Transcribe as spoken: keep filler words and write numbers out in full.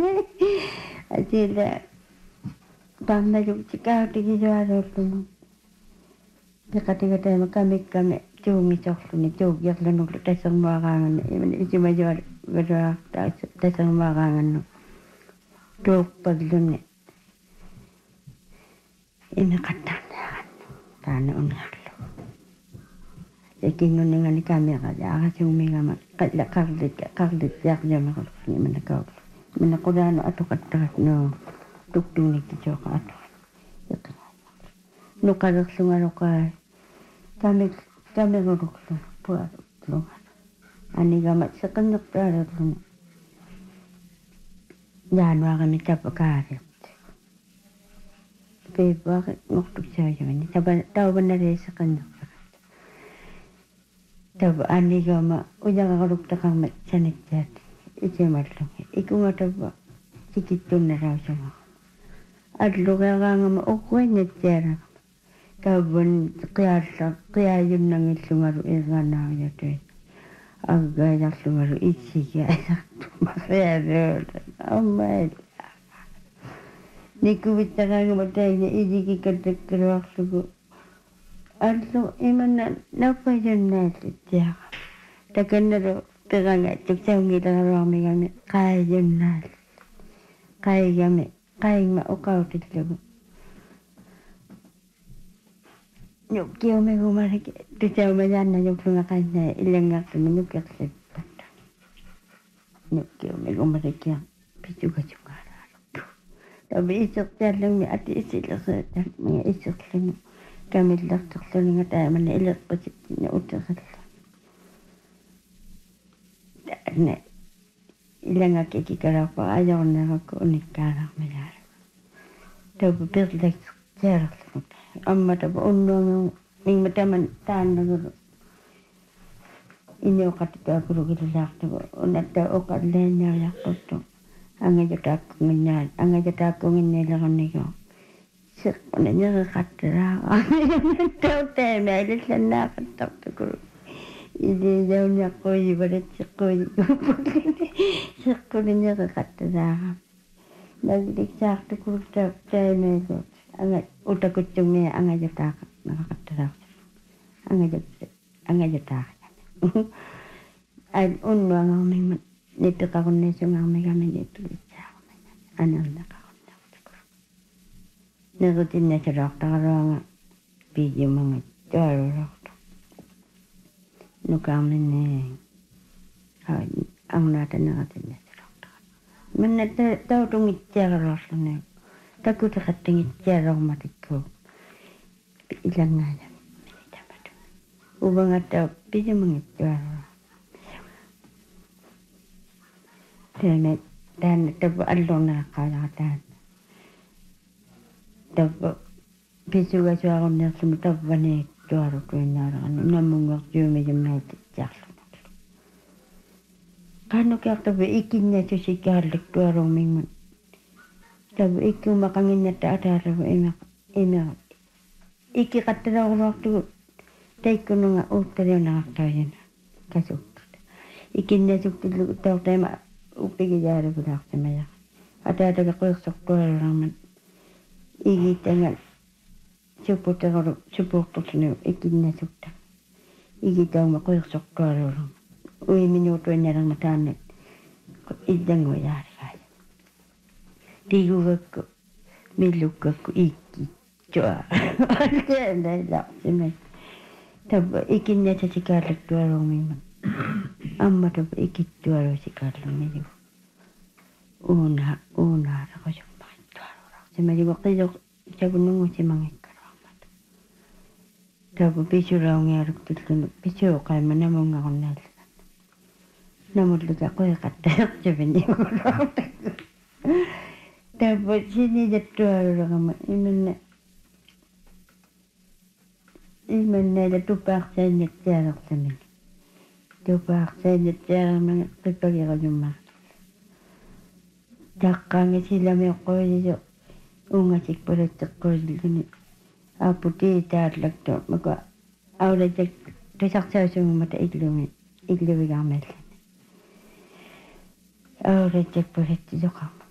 Asila tanna jukka tigi juarullu. Jakati kata kami kami cumi coklu ni cuk yak lanu tasang marangan ni isi majuar berdoa tasang marangan no. Dok padlun ni. Ina katan kan. Tana unhal. Jadi ngunengan kami aja, aku cumi kami kalau kalau kalau jak jam aku ni mana kau, mana kau dah nak atuk atuk no, tuk tuk ni tu cakap atuk. No kalau sungai rokai, kami kami ruduk tu, buat tu. Ani kami sekarang nak berada tu. Jangan kami cap kari. Bebas nak tu saja ni, tapi tahu benar dia sekarang. Tahu ani gama ujang karuk takang mat sanik jat ije matlong iku ngatawa cikitun na raw sama adlo ka ngama ukwen na jera kabon qiyasa qiyayun nang isungaru irgana ya te aga ya sungaru ichi ya makaya amma niku bitaka ngamatay ni iji ki kadek waktu Allo imana napa yun siya. Tagan na ro kaganga tuksa ngita ro mi kami kaya yun na. Kaya kami kaya maukaw tilo. Nyuk kiyo may gumarik tuksa umayan na yung sungakan na ilang ngak na nyuk yak sipat. Nyuk kiyo may gumarik yang pichuga chungara. Tabi isok lang mi ati isila sa mga isok lang. Kami dah terkeluar dengan mana elok positifnya utak. Dan ilang aku kira apa aja orang aku unikkan macam. Tapi berlek jarak. Amma tapi undang ning macam tan dulu. Ini okat itu aku rugi dah tu. Unata okat lainnya ya tu. Angin jatuh aku ngenyal, angin jatuh aku ngenyal kan ni kau. Sebenarnya kata tahu teh meli sana kata tu. Ini jauhnya koi berat koi. Sebenarnya kata dah. Lagi dicak tu kuru teh teh meli. Angin utak kucing ni angin jatuh nak kata dah. Angin jatuh angin jatuh. An unwa ngomong ni tu kau ni sungai kami ni tu dicak. Anak nak. Nagutin na sa doktor nga video mga jaro doktor. Nukami ni ang natin natin na sa doktor. Man na tao itong itjaro doktor na. Tago sa kating itjaro matiko. Ilang nga yan. Ubang nga tao, video mga itjaro. Dahil na tabo along na kalatan. Tapi bisu gak cuma orang yang semua bani juara tu nara, namun gak cuma macam itu jatuh. Kalau kita tapi ikinnya tu si garlik juara orang tapi ikin makannya tak ada apa enak enak. Iki kata orang waktu taikun nggak utar yang nak tahu kasut. Ikinnya tu tu tahu tema upi kejar budak semaya. Ada ada kau sok orang Igi tengah cukup tengah cukup tu sini ikinnya sudah. Igi tahu mak kau sok orang. Ui minyak tu ni orang matanet. Idang wayar kaya. Tigu aku miluk aku iki cua. Ada dah dah sini. Tapi ikinnya cakap tu orang memang. Amma tapi ikit tu orang cakap memang. Una una aku cakap. Cuma juga kerja cakap nunggu cuma ngikar. Tapi bisu orang yang ada tu bisu kalau mana mau ngawan. Namun juga aku yang kata cuma ni orang. Tapi sini jatuh orang ini ini mana jatuh paksa nyetir orang ni. Jatuh paksa nyetir orang pergi ke rumah. Jangan sila me kau je. Unga cik pada cekor ni. Apa dia dah lekto. Maka awal cek tersak saya semua mata iklim iklim ramai. Awal cek pada cekor.